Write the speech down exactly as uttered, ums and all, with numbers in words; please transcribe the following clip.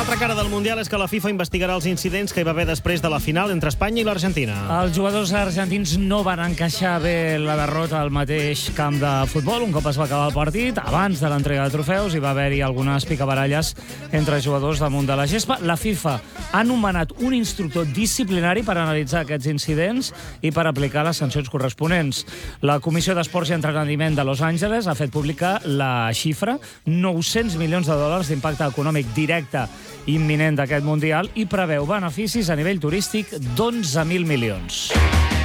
L'altra cara del Mundial és que la FIFA investigarà els incidents que hi va haver després de la final entre Espanya i l'Argentina. Els jugadors argentins no van encaixar bé la derrota al mateix camp de futbol. Un cop es va acabar el partit, abans de l'entrega de trofeus, hi va haver-hi algunes picabaralles entre jugadors damunt de la gespa. La FIFA ha nomenat un instructor disciplinari per analitzar aquests incidents i per aplicar les sancions corresponents. La Comissió d'Esports i Entreteniment de Los Angeles ha fet pública la xifra, nou-cents milions de dòlars d'impacte econòmic directe imminent d'aquest Mundial i preveu beneficis a nivell turístic d'onze mil milions.